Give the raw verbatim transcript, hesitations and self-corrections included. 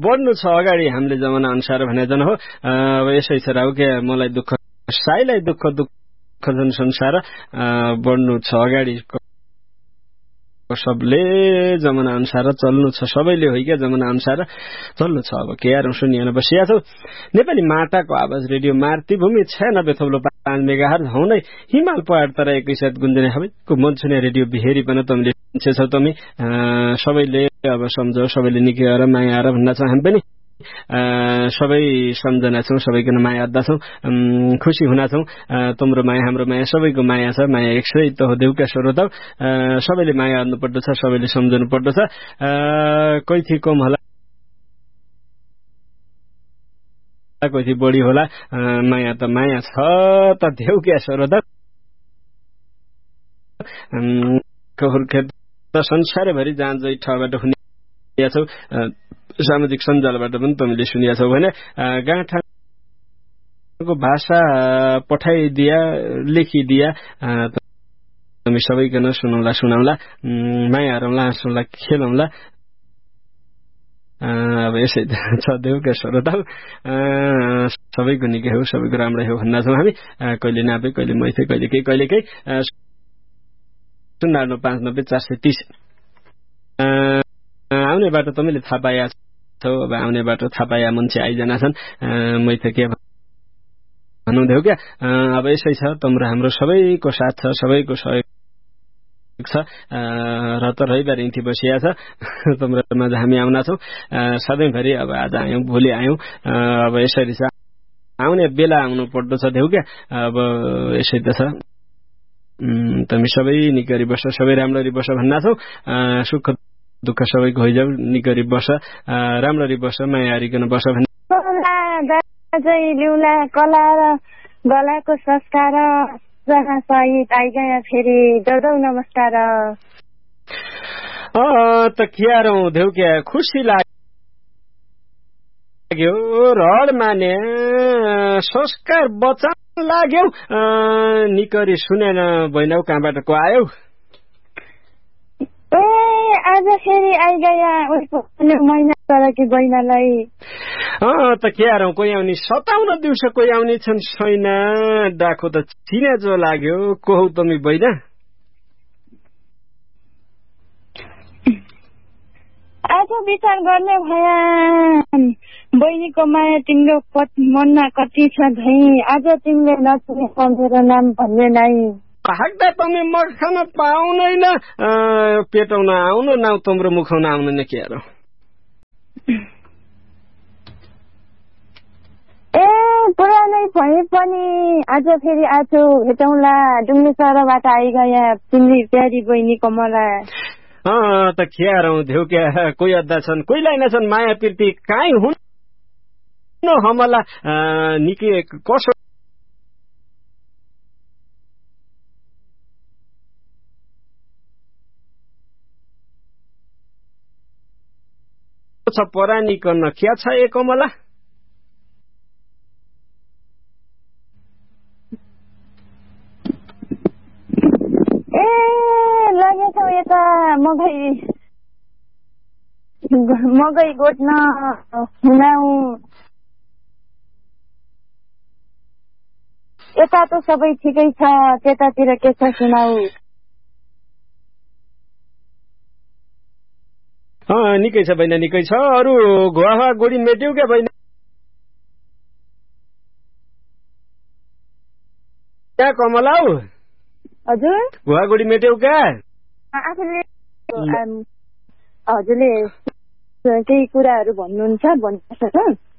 बढ्नु छ अगाडि हामीले जमाना अनुसार भने जन हो। अब यसै छ राउ के मलाई दुःख साईलाई दुःख दुःख जन संसार बढ्नु छ अगाडि सबले जमाना अनुसार चल्नु छ सबैले हो क्या जमाना अनुसार चल्नु छ। अब के यार सुनिएन बसिया छौ नेपाली माटाको आवाज रेडियो मातृभूमि छयानब्बे थप्लो पाँच मेगाहर्ज हौ नै हिमाल पहाड तर एकैसाथ गुन्जने सबैको मन छुने रेडियो बिहेरी पनि तमीले छौ तमी सबैले अब सम्झौ सबैले निकै माया र भन्न छ हामी पनि सबै सम्झना छौं सबैको माया अद्दा छौं खुसी हुना छौं। तिम्रो माया हाम्रो माया सबैको माया छ माया एक सय त हो देउका स्रोत सबैले माया अद्नु पर्दछ सबैले सम्झनु पर्दछ। कोही थी कम होला कोही थी बढी होला माया त माया छ त देउका स्रोत कहुरखेत संसारभरि जान्छ ठाउँबाट हुने छौ सामाजिक सञ्जालबाट पनि तिमीले सुनिया छौ भने गाँठाको भाषा पठाइदिया लेखिदिया तिमी सबैकन सुनौला सुनाउला माया हरौँला हाँसौँला खेलौँला। अब यसै छ देउका स्रोत सबैको निकै हो सबैको राम्रै हो भन्न छौँ हामी कहिले नापे कहिले मैथे कहिले केही कहिले केही शून्य नौ पाँच नब्बे चार सय तीस आउने बाटो तमीले थाहा पाया छौ। अब आउने बाटो थाहा पाया मान्छे आइजना छन् मै त के भन्नुहुँदै क्या। अब यसै छ तिम्रो हाम्रो सबैको साथ छ सबैको सहयोग छ र त रविबार इन्थी बसिया छ तिम्रोमा हामी आउना छौँ सधैँभरि। अब आज आयौँ भोलि आयौँ अब यसरी छ आउने बेला आउनु पर्दछ देऊ क्या। अब यसै त छ तिमी सबै निकरी बस सबै राम्ररी बस भन्ना छौ सुख दुःख सबैको होइजाऊ निकरी बस राम्ररी बस माया हारिकन बस भन्ने कला र गलाको संस्कार सहित आइगया फेरि दर्दौ नमस्कार। अ त क्यारौ देउ क्या खुसी लाग्यो रड माने संस्कार बचाउन लाग्यौ निकरी सुनेन बहिनौ कहाँबाट को आयौ? ए आज फेरि आइगया महिना तर कि बहिनालाई अँ त के हरौँ कोही आउने सताउन दिउँसो कोही आउने छन् छैन डाको त चिने जो लाग्यो को हौ तमी बहिना? आज विचार गर्ने भया बहिनीको माया तिम्रो मनमा कति छ धै आज तिमीले नचिने सम्झेर नाम भन्ने नै काग्दा तमी मग खान पाउदैन पेटाउन आउनु नाउ तिम्रो मुखाउन आउनु न के हरौँ? ए पुरानै भए पनि आज फेरि आज भेटौँला डुम्ने सरबाट आइगया तिमी प्यारी बहिनीको मलाई। अँ त खेरौँ देउ क्या कोही अद्दा छन् कोही लाइन छन् माया प्रीति काहीँ हुन् हमला निकै कसो छ परानीकन क्या छ ए कमला? ए लागेछ यता मकै मकै गोट्न हुनाउ यता त सबै ठिकै छ त्यतातिर के छ सुनाउ? अँ निकै छ बहिना निकै छ अरू घुवा गोडी मेट्यौ क्या बहिना? क्या कमला हौ? हजुर घुवा गोडी मेट्यौ क्या? आफूले हजुरले केही कुराहरू भन्नुहुन्छ भन्नु